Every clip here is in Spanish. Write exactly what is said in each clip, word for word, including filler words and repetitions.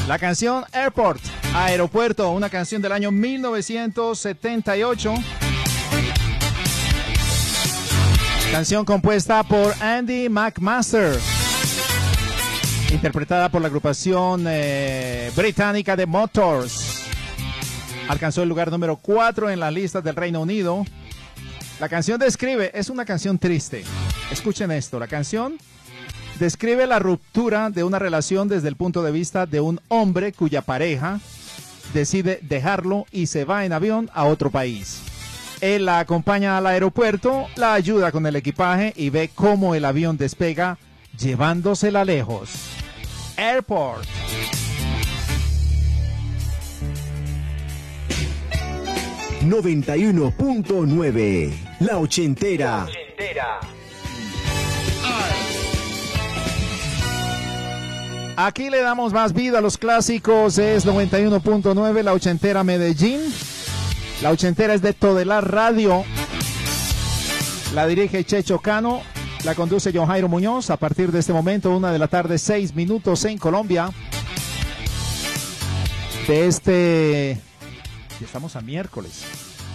La canción Airport, Aeropuerto, una canción del año mil novecientos setenta y ocho. Canción compuesta por Andy McMaster, interpretada por la agrupación eh, británica de Motors. Alcanzó el lugar número cuatro en las listas del Reino Unido. La canción describe, es una canción triste. Escuchen esto, la canción describe la ruptura de una relación desde el punto de vista de un hombre cuya pareja decide dejarlo y se va en avión a otro país. Él la acompaña al aeropuerto, la ayuda con el equipaje y ve cómo el avión despega llevándosela lejos. Airport. noventa y uno punto nueve, La Ochentera. La Ochentera. Aquí le damos más vida a los clásicos. Es noventa y uno punto nueve, La Ochentera Medellín. La Ochentera es de Todelar Radio. La dirige Checho Cano. La conduce John Jairo Muñoz. A partir de este momento, una de la tarde, seis minutos en Colombia. De este... Estamos a miércoles.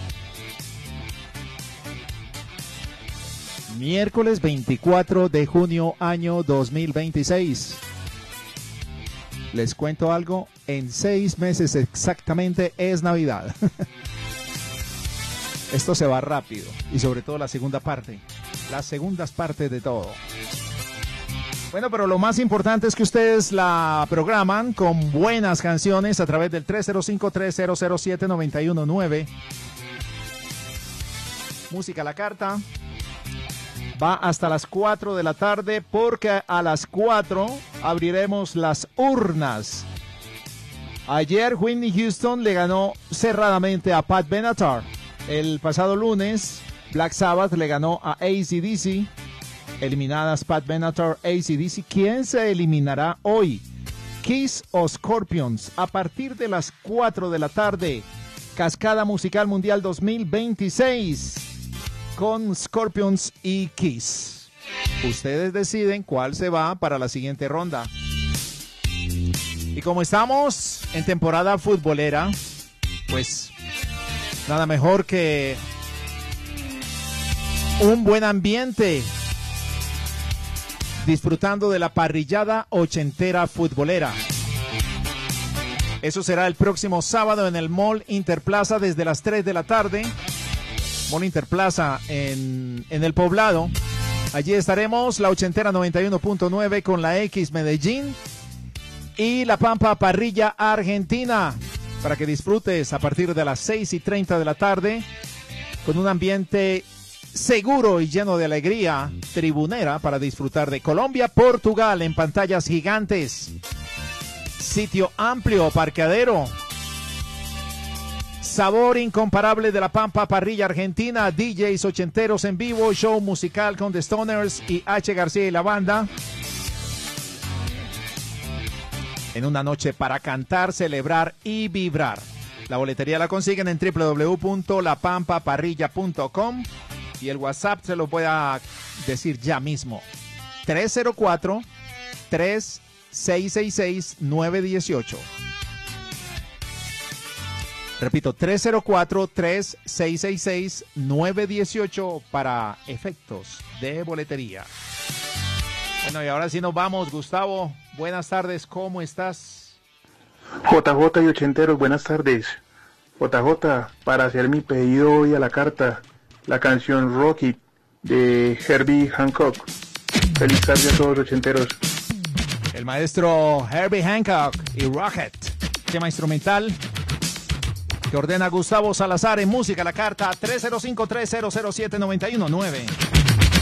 Miércoles veinticuatro de junio, año dos mil veintiséis. Les cuento algo. En seis meses exactamente es Navidad. Esto se va rápido. Y sobre todo la segunda parte. Las segundas partes de todo. Bueno, pero lo más importante es que ustedes la programan con buenas canciones a través del tres cero cinco, tres cero cero siete, nueve uno nueve. Música a la carta. Va hasta las cuatro de la tarde porque a las cuatro abriremos las urnas. Ayer Whitney Houston le ganó cerradamente a Pat Benatar. El pasado lunes Black Sabbath le ganó a A C D C. Eliminadas Pat Benatar, A C D C. ¿Quién se eliminará hoy? Kiss o Scorpions. A partir de las cuatro de la tarde. Cascada Musical Mundial dos mil veintiséis. Con Scorpions y Kiss. Ustedes deciden cuál se va para la siguiente ronda. Y como estamos en temporada futbolera, pues nada mejor que un buen ambiente, disfrutando de la parrillada ochentera futbolera. Eso será el próximo sábado en el Mall Interplaza desde las tres de la tarde. Mall Interplaza en, en el Poblado. Allí estaremos, la Ochentera noventa y uno punto nueve con la X Medellín y la Pampa Parrilla Argentina, para que disfrutes a partir de las seis y treinta de la tarde con un ambiente seguro y lleno de alegría tribunera para disfrutar de Colombia-Portugal en pantallas gigantes. Sitio amplio, parqueadero. Sabor incomparable de la Pampa Parrilla Argentina, D Js ochenteros en vivo, show musical con The Stoners y H. García y la banda. En una noche para cantar, celebrar y vibrar. La boletería la consiguen en w w w punto la pampa parrilla punto com y el WhatsApp se lo voy a decir ya mismo. tres cero cuatro, tres seis seis seis, nueve uno ocho. Repito, tres cero cuatro, tres seis seis seis, nueve uno ocho para efectos de boletería. Bueno, y ahora sí nos vamos, Gustavo. Buenas tardes, ¿cómo estás? J J y ochenteros, buenas tardes. J J, para hacer mi pedido hoy a la carta, la canción Rocket de Herbie Hancock. Feliz tarde a todos los ochenteros. El maestro Herbie Hancock y Rocket, tema instrumental que ordena Gustavo Salazar en música a la carta tres cero cinco, tres cero cero siete, nueve uno nueve.